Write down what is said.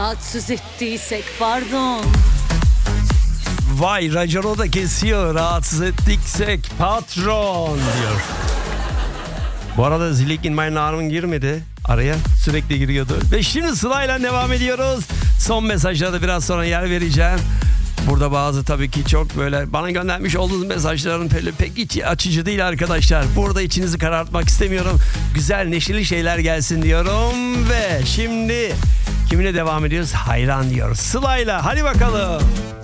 rahatsız ettiysek pardon. Vay raconu da kesiyor, rahatsız ettiksek patron diyor. Bu arada Zillik in My Narm'ın girmedi araya, sürekli giriyordu. Ve şimdi sırayla devam ediyoruz. Son mesajlara da biraz sonra yer vereceğim. Burada bazı tabii ki çok böyle bana göndermiş olduğunuz mesajların pek iç açıcı değil arkadaşlar. Burada içinizi karartmak istemiyorum. Güzel neşeli şeyler gelsin diyorum. Ve şimdi kiminle devam ediyoruz? Hayran diyoruz. Sıla'yla hadi bakalım.